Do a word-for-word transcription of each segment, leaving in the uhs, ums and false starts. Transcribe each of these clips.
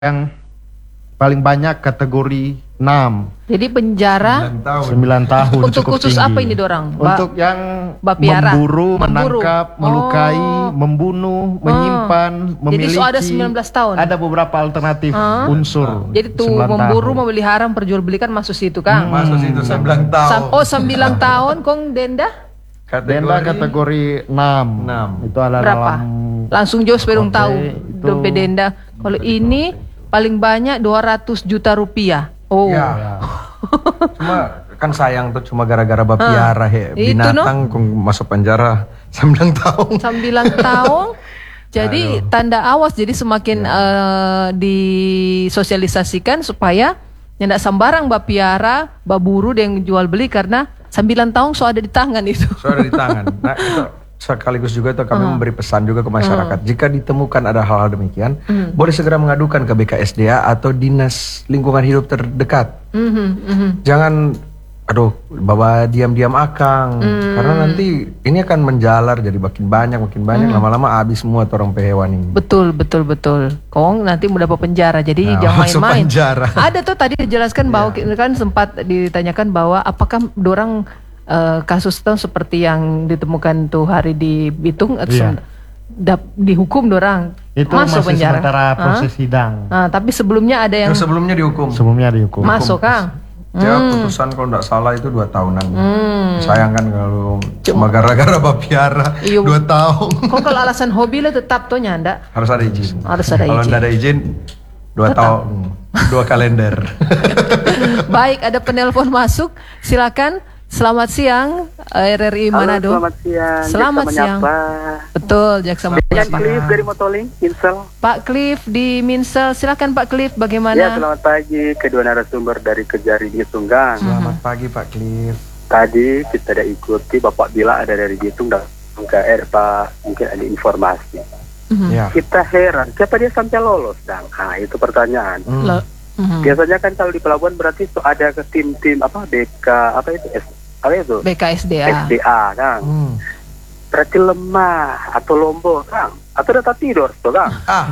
yang paling banyak kategori enam. Jadi penjara sembilan tahun. Untuk cukup khusus tinggi. apa ini dorang? Ba Untuk yang Bapiara. memburu, Memburu. menangkap, melukai, Oh. membunuh, Oh. menyimpan, memiliki. Jadi so ada sembilan belas tahun. Ada beberapa alternatif Oh. unsur. Jadi tuh sembilan memburu, tahun. memelihara, memperjualbelikan masuk situ Kang. Hmm. Masuk situ sembilan tahun. Sam oh sembilan tahun Kong Denda? Denda kategori enam. enam. Itu adalah Berapa? dalam Langsung Jos pedong Oke, tahu itu- dompet denda. Kalau ini paling banyak dua ratus juta rupiah. Oh. Ya. Cuma kan sayang tuh cuma gara-gara bapiara he Itu, binatang kong masuk penjara sembilan tahun. sembilan tahun. Jadi Aduh. tanda awas, jadi semakin eh, disosialisasikan supaya tidak sembarang bapiara, baburu yang jual beli karena sembilan tahun so ada di tangan itu. So ada di tangan. Nah itu sekaligus juga itu kami memberi pesan juga ke masyarakat. Jika ditemukan ada hal-hal demikian, boleh segera mengadukan ke B K S D A atau Dinas Lingkungan Hidup terdekat. Mhm, mhm. Jangan, aduh, bawa diam-diam akang, karena nanti ini akan menjalar jadi makin banyak, makin banyak, lama-lama habis semua orang hewan ini. Betul, betul, betul. Kong nanti mau dapat penjara, jadi Nah, jangan masuk main-main. penjara. Ada tuh tadi dijelaskan bahwa kan sempat ditanyakan bahwa apakah dorang eh, kasus itu seperti yang ditemukan tuh hari di Bitung atau Iya. dap- dihukum dorang itu masuk masih penjara. sementara proses Hah? sidang. Nah, tapi sebelumnya ada yang Yang sebelumnya dihukum. Sebelumnya dihukum. masuk Kang. Ya putusan kalau tidak salah itu dua tahunan. Hmm. Sayang kan kalau cuma gara-gara bapiara Iya. dua tahun. Kok kalau alasan hobi lah tetap tuh nyanda. Harus ada izin. Harus ada Kalau izin. tidak ada izin dua tahun, dua kalender. Baik, ada penelpon masuk. Silakan. Selamat siang eh, R R I Manado. Halo, selamat siang. Selamat Jaksa siang. menyapa. Betul, Jaksa Dengan menyapa. Cliff dari Motoling, Insel. Pak Cliff di Minsel, silakan Pak Cliff, Ya, bagamana? selamat pagi kedua narasumber dari Kejari Bitung. Selamat pagi Pak Cliff. Tadi kita ada ikuti Bapak bilang ada dari Bitung dan K R Pak, mungkin ada informasi. Mhm. Ya. Kita heran, siapa dia sampai lolos, Dang? Nah, itu pertanyaan. Hmm. Lo- mhm. Biasanya kan kalau di pelabuhan berarti itu ada ke tim-tim apa B K apa itu S apa itu B K S D A. S D A, Dang. Hmm. Berarti lemah atau lombok, Dang. Atau data tidur, tuh, Dang. Ah,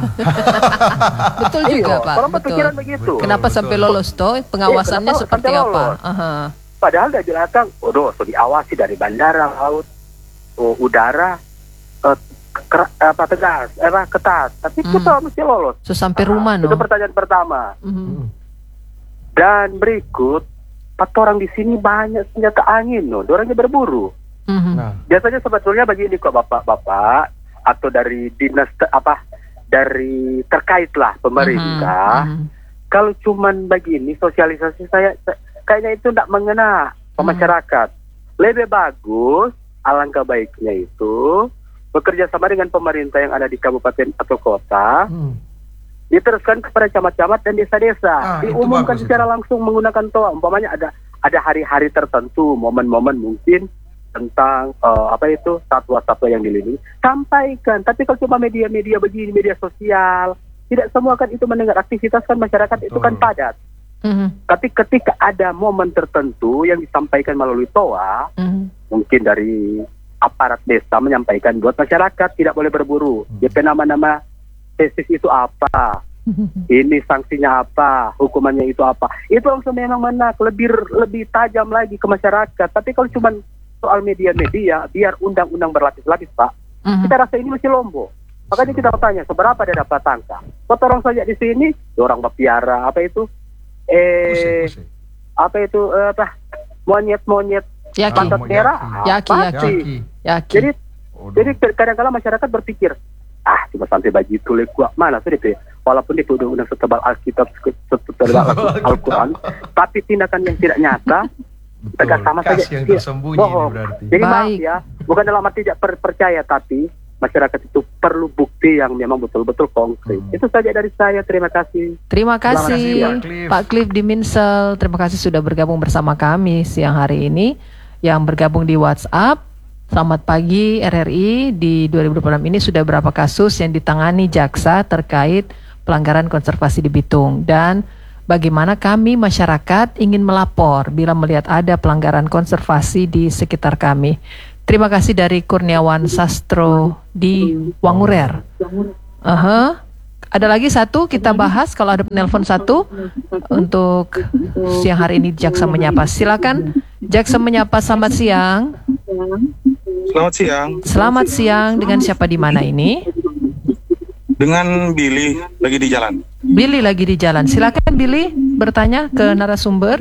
Betul juga, Iya, Pak. orang Betul. berpikiran begitu. Kenapa Betul, sampai betul. lolos toh? Pengawasannya Iya, kenapa seperti sampai apa? lolos? Aha. Padahal dia bilang, oh, so diawasi dari bandara, laut, oh, udara, eh, ker- apa tegas, eh, apa ketat. Tapi Hmm. kita mesti lolos. So sampai Ah, rumah Itu no. pertanyaan pertama. Mhm. Dan berikut, empat orang di sini banyak senjata angin, no. Orangnya berburu. Mhm. nah, Biasanya sebetulnya begini kok bapak-bapak atau dari dinas te- apa dari terkait lah pemerintah. Mhm. Kalau cuman begini sosialisasi saya se- kayaknya itu tidak mengena ke Hmm. masyarakat. Lebih bagus, alangkah baiknya itu bekerja sama dengan pemerintah yang ada di kabupaten atau kota, hmm. diteruskan kepada camat-camat dan desa-desa, Ah, itu diumumkan bagus secara itu. langsung menggunakan toa. Umpamanya ada ada hari-hari tertentu, momen-momen mungkin tentang eh, apa itu satwa-satwa yang dilindungi, sampaikan. Tapi kalau cuma media-media begini, media sosial, tidak semua kan itu mendengar. Aktivitas kan masyarakat itu kan Betul. padat. Mhm. Tapi ketika ada momen tertentu yang disampaikan melalui toa, Mhm. mungkin dari aparat desa menyampaikan buat masyarakat tidak boleh berburu. D P nama-nama spesies itu apa? Ini sanksinya apa? Hukumannya itu apa? Itu langsung memang menak lebih lebih tajam lagi ke masyarakat. Tapi kalau cuma soal media-media, biar undang-undang berlapis-lapis, Pak. Mhm. Kita rasa ini masih lombok. Makanya kita bertanya, seberapa dia dapat tangkap? Kota orang saja di sini, orang bapiara apa itu? Eh, Pusing, pusing. apa itu? Eh, apa? Monyet-monyet Yaki. pantat mau merah. Yaki, apa yaki. sih? Yaki. Yaki. Jadi Waduh. jadi kadang-kadang masyarakat berpikir, ah cuma sampai baju itu gua mana sih itu? Walaupun itu udah setebal Alkitab, setebal Al-Quran, tapi tindakan yang tidak nyata, Betul. tegas sama Kas saja yang iya, tersembunyi bohong. ini berarti. Jadi maaf Baik. ya, bukan dalam arti tidak per- percaya, tapi masyarakat itu perlu bukti yang memang betul-betul konkret. Hmm. Itu saja dari saya. Terima kasih. Terima kasih, kasih, Pak Cliff. Pak Cliff di Minsel. Terima kasih sudah bergabung bersama kami siang hari ini. Yang bergabung di WhatsApp, selamat pagi R R I. Di dua ribu dua puluh enam ini sudah berapa kasus yang ditangani jaksa terkait pelanggaran konservasi di Bitung, dan bagaimana kami masyarakat ingin melapor bila melihat ada pelanggaran konservasi di sekitar kami. Terima kasih dari Kurniawan Sastro di Wangurer. Aha. Ada lagi satu kita bahas kalau ada penelpon satu untuk siang hari ini Jaksa Menyapa. Silakan Jaksa Menyapa, selamat siang. Selamat siang. Selamat siang, dengan siapa di mana ini? Dengan Billy, lagi di jalan. Billy lagi di jalan. Silakan Billy bertanya ke narasumber.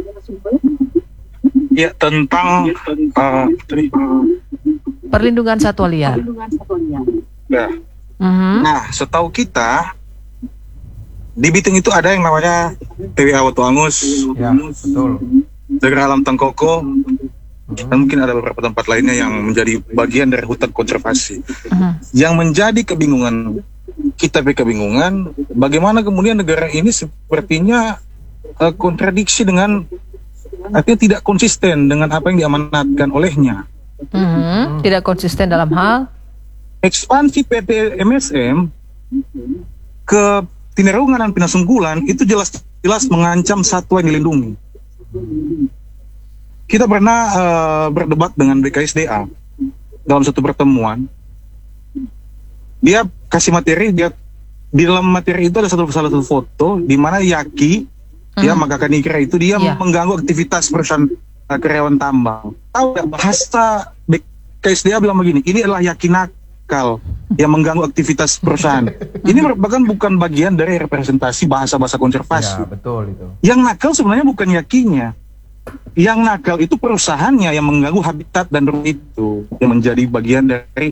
Ya, tentang uh, tadi. Perlindungan satwa liar. Ya. Mhm. Nah, setahu kita di Bitung itu ada yang namanya T W A Watu Angus, Ya, betul. Daerah Alam Tengkoko, dan mungkin ada beberapa tempat lainnya yang menjadi bagian dari hutan konservasi. Mhm. Yang menjadi kebingungan, kita kebingungan, bagaimana kemudian negara ini sepertinya uh, kontradiksi dengan, artinya tidak konsisten dengan apa yang diamanatkan olehnya. Mhm. Tidak konsisten dalam hal Ekspansi P T M S M ke Tinerungan dan Pinasunggulan itu jelas-jelas mengancam satwa yang dilindungi. Kita pernah uh, berdebat dengan B K S D A dalam satu pertemuan. Dia kasih materi, dia di dalam materi itu ada satu salah satu foto di mana Yaki, dia Mhm. Magaka Nikra itu dia Iya. mengganggu aktivitas perusahaan uh, karyawan tambang. Tahu nggak, bahasa B K S D A bilang begini, ini adalah Yaki nakal yang mengganggu aktivitas perusahaan. Ini merupakan bukan bagian dari representasi bahasa-bahasa konservasi. Ya, betul itu. Yang nakal sebenarnya bukan Yakinya. Yang nakal itu perusahaannya yang mengganggu habitat dan ruang itu, yang menjadi bagian dari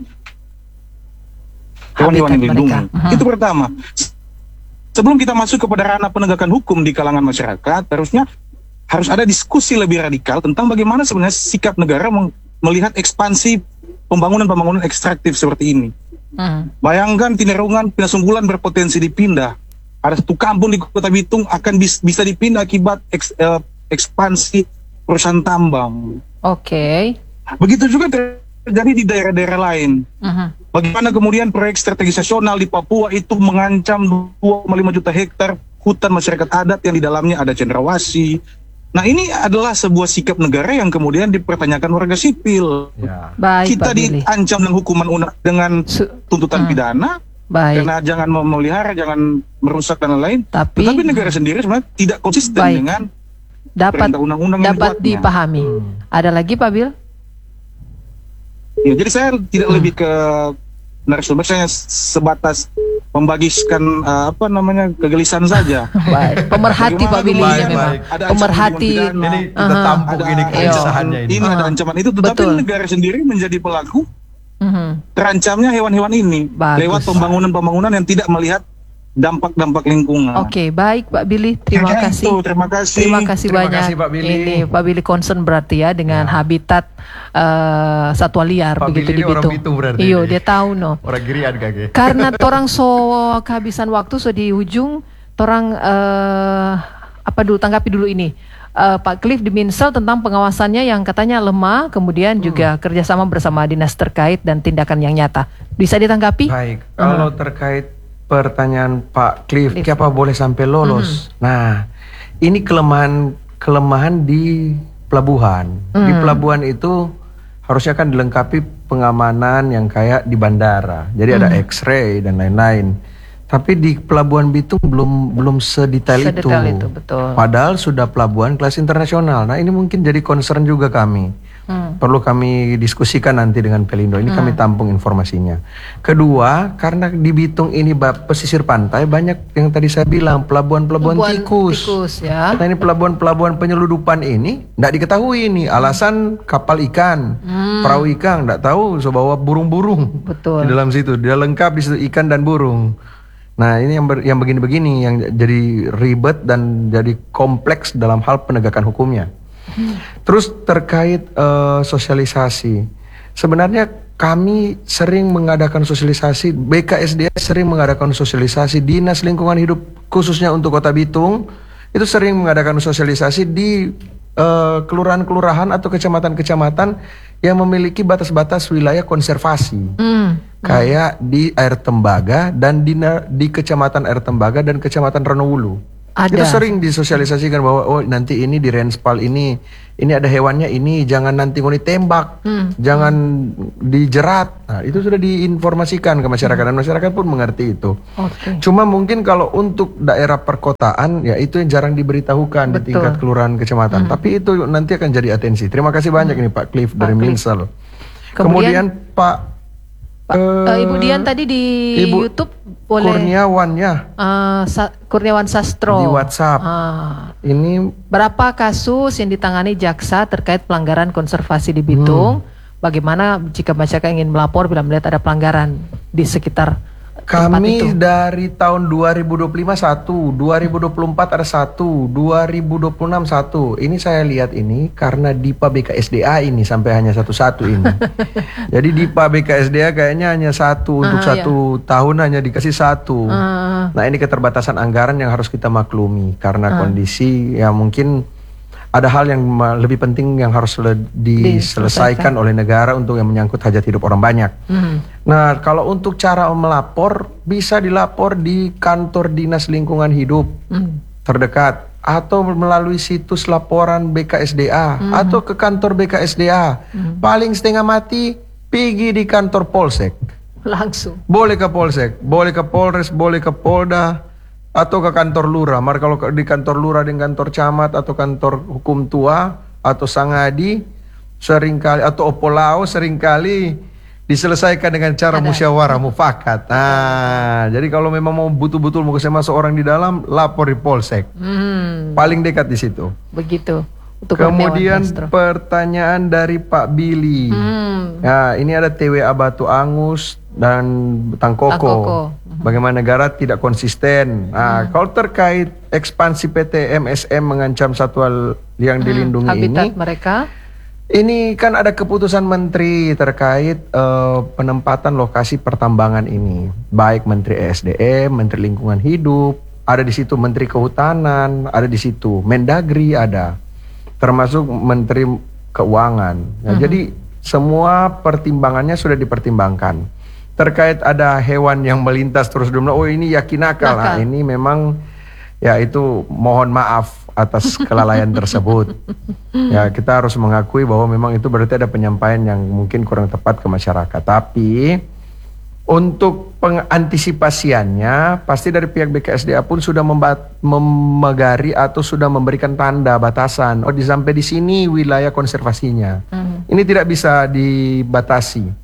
hewan-hewan yang Habitat dilindungi. mereka. Mhm. Itu pertama. Sebelum kita masuk kepada ranah penegakan hukum di kalangan masyarakat, harusnya harus ada diskusi lebih radikal tentang bagaimana sebenarnya sikap negara meng- melihat ekspansi pembangunan-pembangunan ekstraktif seperti ini. Mhm. Bayangkan Tinerungan, Pinasunggulan berpotensi dipindah. Ada satu kampung di Kota Bitung akan bis- bisa dipindah akibat eks- eh, ekspansi perusahaan tambang. Oke. Begitu juga terjadi di daerah-daerah lain. Mhm. Bagaimana kemudian proyek strategis nasional di Papua itu mengancam dua koma lima juta hektar hutan masyarakat adat yang di dalamnya ada cendrawasih. Nah, ini adalah sebuah sikap negara yang kemudian dipertanyakan warga sipil. Ya. Baik, Kita Pak Billy. diancam dengan hukuman undang dengan Su- tuntutan Hmm. pidana Baik. karena jangan memelihara, jangan merusak dan lain-lain. Tapi Tetapi negara sendiri sebenarnya tidak konsisten Baik. dengan dapat perintah undang-undang yang dapat dibuatnya. dipahami. Ada lagi Pak Bil? Ya, jadi saya tidak Hmm. lebih ke narasumber, saya sebatas membagiskan uh, apa namanya kegelisahan saja. Baik. Pemerhati Pak Billy Baik, ini memang. baik. Ada ancaman Pemerhati. hukuman pidana, Ini kita Aha. tampung ada ini ancaman- keresahannya ini. Ini ada Ah. ancaman itu, tetapi Betul. negara sendiri menjadi pelaku Mhm. terancamnya hewan-hewan ini Bagus. lewat pembangunan-pembangunan yang tidak melihat dampak-dampak lingkungan. Oke, baik Pak Billy. Terima Kira-kira kasih. itu, terima kasih. Terima kasih Terima banyak. kasih, Pak Billy. Ini Pak Billy concern berarti ya dengan Ya. habitat eh, satwa liar Pak begitu Billy di ini orang Bitung. Bitung berarti Iyo, ini. dia tahu no. Orang Girian kage. Karena torang so kehabisan waktu so di ujung, torang eh, apa dulu tanggapi dulu ini. Eh, Pak Cliff di Minsel tentang pengawasannya yang katanya lemah, kemudian juga kerjasama bersama dinas terkait dan tindakan yang nyata. Bisa ditanggapi? Baik, kalau terkait pertanyaan Pak Cliff, Cliff. kenapa boleh sampai lolos? Nah, ini kelemahan kelemahan di pelabuhan. Di Hmm. pelabuhan itu harusnya kan dilengkapi pengamanan yang kayak di bandara. Jadi ada X-ray dan lain-lain. Tapi di pelabuhan Bitung belum belum sedetail, itu. Sedetail itu, betul. Padahal sudah pelabuhan kelas internasional. Nah, ini mungkin jadi concern juga kami. Hmm. Perlu kami diskusikan nanti dengan Pelindo. Ini kami tampung informasinya. Kedua, karena di Bitung ini ba- pesisir pantai banyak yang tadi saya bilang pelabuhan-pelabuhan Pelabuhan tikus. tikus, ya. Nah, ini pelabuhan-pelabuhan penyeludupan ini tidak diketahui ini alasan kapal ikan, perahu ikan tidak tahu so bawa burung-burung Betul. di dalam situ. Dia lengkap di situ ikan dan burung. Nah, ini yang ber- yang begini-begini yang jadi ribet dan jadi kompleks dalam hal penegakan hukumnya. Terus terkait eh, sosialisasi, sebenarnya kami sering mengadakan sosialisasi, B K S D A sering mengadakan sosialisasi, Dinas Lingkungan Hidup khususnya untuk Kota Bitung itu sering mengadakan sosialisasi di eh, kelurahan-kelurahan atau kecamatan-kecamatan yang memiliki batas-batas wilayah konservasi. Hmm. Kayak di Air Tembaga dan di, na- di Kecamatan Air Tembaga dan Kecamatan Renowulu. Ada. Kita sering disosialisasikan bahwa oh nanti ini di Renspal ini, ini ada hewannya ini, jangan nanti mau ditembak, Hmm. jangan dijerat. Nah, itu sudah diinformasikan ke masyarakat dan masyarakat pun mengerti itu. Oke. Cuma mungkin kalau untuk daerah perkotaan ya itu yang jarang diberitahukan di Betul. tingkat kelurahan kecamatan. Tapi itu nanti akan jadi atensi. Terima kasih banyak ini Pak Cliff dari Cliff. Minsel. Kemudian, Kemudian Pak Pak, eh, eh, Ibu Dian tadi di Ibu YouTube boleh Kurniawan ya eh, Sa- Kurniawan Sastro di WhatsApp. Ah. Ini Berapa kasus yang ditangani jaksa terkait pelanggaran konservasi di Bitung? Hmm. Bagaimana jika masyarakat ingin melapor bila melihat ada pelanggaran di sekitar tempat kami itu? dari tahun dua ribu dua puluh lima satu, dua ribu dua puluh empat ada satu, dua ribu dua puluh enam satu. Ini saya lihat ini karena Dipa B K S D A ini sampai hanya satu-satu ini. Jadi Dipa B K S D A kayaknya hanya satu untuk Ah, satu tahun hanya dikasih satu. Ah. Nah ini keterbatasan anggaran yang harus kita maklumi karena kondisi ya mungkin ada hal yang ma- lebih penting yang harus le- diselesaikan oleh negara untuk yang menyangkut hajat hidup orang banyak. Hmm. Nah, kalau untuk cara melapor, bisa dilapor di kantor Dinas Lingkungan Hidup Hmm. terdekat atau melalui situs laporan B K S D A atau ke kantor B K S D A. Paling setengah mati, pergi di kantor Polsek. Langsung. Boleh ke Polsek, boleh ke Polres, boleh ke Polda, atau ke kantor lurah. Maka kalau ke- di kantor lurah dan kantor camat atau kantor hukum tua atau sangadi seringkali atau opolao seringkali diselesaikan dengan cara Ada. musyawarah mufakat. Nah, jadi kalau memang mau betul-betul mau kesema seorang di dalam, lapor di Polsek. Hmm. Paling dekat di situ. Begitu. Untuk Kemudian Kurniawan Sastro. pertanyaan dari Pak Billy. Hmm. Ya, ini ada T W A Batu Angus dan Tangkoko. Tangkoko. Bagaimana negara tidak konsisten. Nah, kalau terkait ekspansi P T M S M mengancam satwa yang dilindungi Habitat ini, mereka. ini kan ada keputusan menteri terkait eh, penempatan lokasi pertambangan ini. Baik Menteri E S D M, Menteri Lingkungan Hidup, ada di situ Menteri Kehutanan, ada di situ Mendagri ada. Termasuk Menteri Keuangan. Nah, jadi semua pertimbangannya sudah dipertimbangkan. Terkait ada hewan yang melintas terus dumna, oh ini yakin nakal. Nah, Nakal. ini memang ya itu mohon maaf atas kelalaian tersebut. Ya kita harus mengakui bahwa memang itu berarti ada penyampaian yang mungkin kurang tepat ke masyarakat. Tapi untuk pengantisipasiannya pasti dari pihak B K S D A pun sudah membat- memegari atau sudah memberikan tanda batasan. Oh di sampai di sini wilayah konservasinya. Ini tidak bisa dibatasi.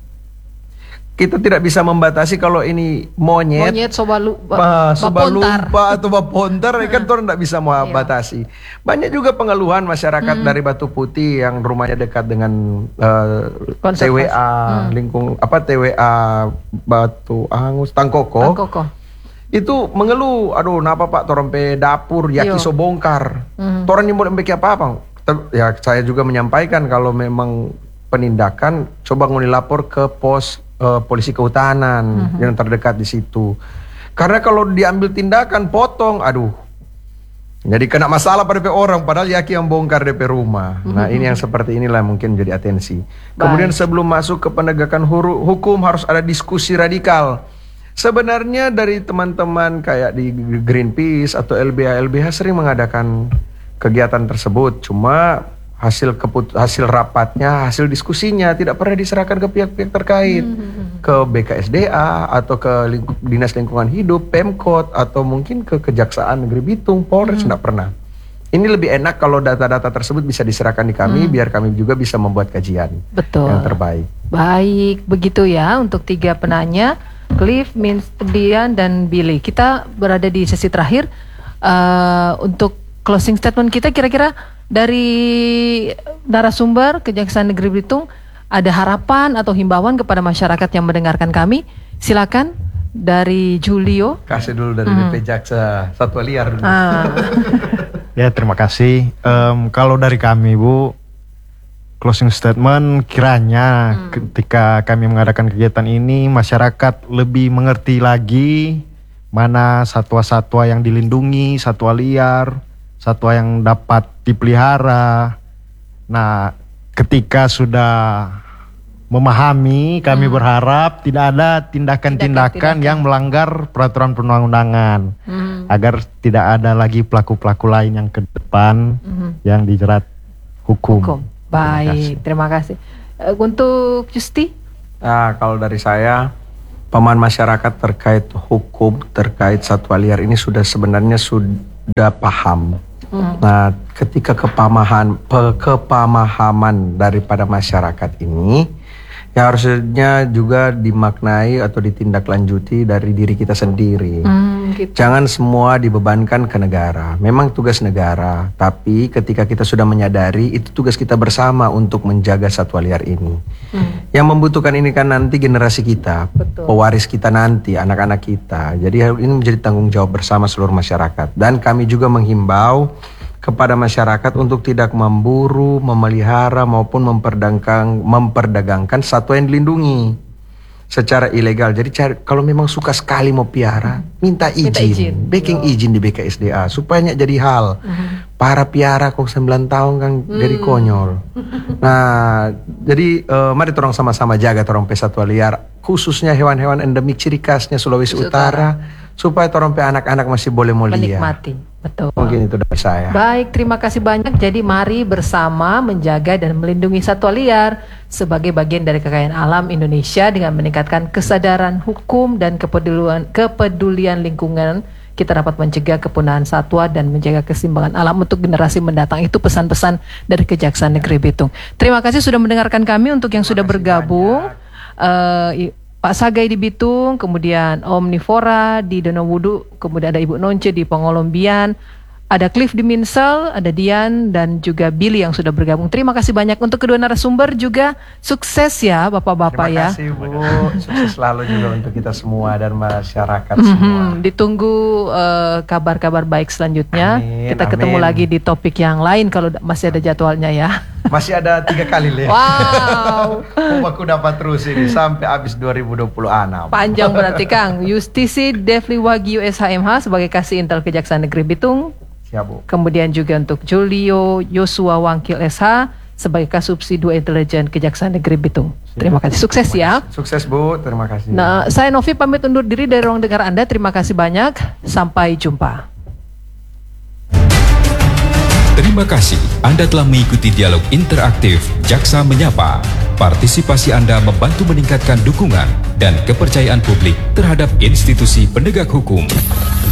Kita tidak bisa membatasi kalau ini monyet, Monyet sobalu Bah, bapontar. Subalumpa atau bapontar kan orang tidak bisa mau Iya. batasi. Banyak juga pengeluhan masyarakat dari Batu Putih yang rumahnya dekat dengan eh, Konservasi. T W A lingkung apa T W A Batu Angus Tangkoko. Tangkoko. Itu mengeluh, aduh napa Pak torompe dapur yaki Yo. so bongkar. Hmm. Toran yang boleh apa apa. Ya saya juga menyampaikan kalau memang penindakan coba nguni lapor ke pos eh, polisi kehutanan yang terdekat di situ. Karena kalau diambil tindakan potong, aduh. Jadi kena masalah pada D P orang padahal yaki yang bongkar D P rumah. Nah, ini yang seperti inilah mungkin jadi atensi. Kemudian sebelum masuk ke penegakan huru- hukum harus ada diskusi radikal. Sebenarnya dari teman-teman kayak di Greenpeace atau L B H L B H sering mengadakan kegiatan tersebut. Cuma hasil keput hasil rapatnya, hasil diskusinya tidak pernah diserahkan ke pihak-pihak terkait, ke B K S D A atau ke Lingku- Dinas Lingkungan Hidup, Pemkot atau mungkin ke Kejaksaan Negeri Bitung, Polres tidak pernah. Ini lebih enak kalau data-data tersebut bisa diserahkan di kami biar kami juga bisa membuat kajian Betul. yang terbaik. Baik, begitu ya untuk tiga penanya, Cliff, Dian, dan Billy. Kita berada di sesi terakhir. Eh, untuk closing statement kita, kira-kira dari narasumber Kejaksaan Negeri Bitung ada harapan atau himbauan kepada masyarakat yang mendengarkan kami? Silakan dari Julio. Kasih dulu dari D P Jaksa Satwa Liar dulu. Ah. Ya terima kasih. Em, kalau dari kami Bu, closing statement kiranya ketika kami mengadakan kegiatan ini masyarakat lebih mengerti lagi mana satwa-satwa yang dilindungi, satwa liar, satwa yang dapat dipelihara. Nah, ketika sudah memahami, kami Hmm. berharap tidak ada tindakan-tindakan Tindakan-tindakan. yang melanggar peraturan perundang-undangan, Hmm. agar tidak ada lagi pelaku-pelaku lain yang ke depan Mhm. yang dijerat hukum. Hukum. Baik, terima kasih. Eh, Untuk Justi? Nah, kalau dari saya, pemahaman masyarakat terkait hukum, terkait satwa liar ini sudah sebenarnya sudah paham. Hmm. Nah, ketika kepamahan, pe- kepamahaman daripada masyarakat ini, ya harusnya juga dimaknai atau ditindaklanjuti dari diri kita sendiri. Hmm, gitu. Jangan semua dibebankan ke negara. Memang tugas negara, tapi ketika kita sudah menyadari itu tugas kita bersama untuk menjaga satwa liar ini. Hmm. Yang membutuhkan ini kan nanti generasi kita, Betul. pewaris kita nanti, anak-anak kita. Jadi hal ini menjadi tanggung jawab bersama seluruh masyarakat. Dan kami juga menghimbau kepada masyarakat untuk tidak memburu, memelihara maupun memperdagangkan, memperdagangkan satwa yang dilindungi secara ilegal. Jadi cari, kalau memang suka sekali mau piara, minta izin, Minta izin. backing izin di B K S D A supaya nggak jadi hal. Para piara kok sembilan tahun kan jadi konyol. Nah, jadi eh, mari torong sama-sama jaga torong pe satwa liar, khususnya hewan-hewan endemik ciri khasnya Sulawesi Sulawesi Utara, supaya torong pe anak-anak masih boleh mau liar. Menikmati. Betul. Mungkin itu dari saya. Baik, terima kasih banyak. Jadi mari bersama menjaga dan melindungi satwa liar sebagai bagian dari kekayaan alam Indonesia dengan meningkatkan kesadaran hukum dan kepedulian, kepedulian lingkungan. Kita dapat mencegah kepunahan satwa dan menjaga keseimbangan alam untuk generasi mendatang. Itu pesan-pesan dari Kejaksaan Negeri Bitung. Terima kasih sudah mendengarkan kami. Untuk yang sudah bergabung, eh, i- Pak Sagai di Bitung, kemudian Omnivora di Donowudu, kemudian ada Ibu Nonce di Pengolombian, ada Cliff di Minsel, ada Dian dan juga Billy yang sudah bergabung. Terima kasih banyak untuk kedua narasumber juga. Sukses ya Bapak-bapak Terima ya. kasih Bu, sukses selalu juga untuk kita semua dan masyarakat Mhm, semua. Ditunggu eh, kabar-kabar baik selanjutnya. Amin, Kita ketemu amin. lagi di topik yang lain kalau da- masih ada jadwalnya ya. Masih ada tiga kali leh. Wow, Oh, aku dapat terus ini sampai habis dua ribu dua puluh enam. panjang berarti Kang. Justisi Devli Wagyu S H M H sebagai Kasih Intel Kejaksaan Negeri Bitung. Siap Bu. Kemudian juga untuk Julio Yosua Wangkil S H sebagai Kasubsi dua Intelijen Kejaksaan Negeri Bitung. Terima kasih, sukses ya. Sukses Bu, terima kasih. Nah, saya Novi pamit undur diri dari ruang dengar Anda. Terima kasih banyak. Sampai jumpa. Terima kasih Anda telah mengikuti dialog interaktif Jaksa Menyapa. Partisipasi Anda membantu meningkatkan dukungan dan kepercayaan publik terhadap institusi penegak hukum.